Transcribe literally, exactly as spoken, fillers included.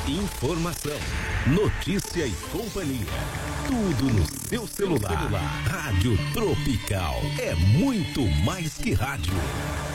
informação, notícia e companhia. Tudo no seu celular. Rádio Tropical é muito mais que rádio.